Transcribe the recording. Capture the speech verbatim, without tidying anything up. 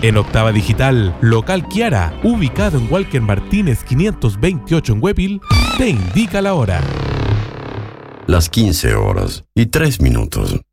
En Octava Digital, local Kiara, ubicado en Walker Martínez quinientos veintiocho en Huepil, te indica la hora. Las quince horas y tres minutos.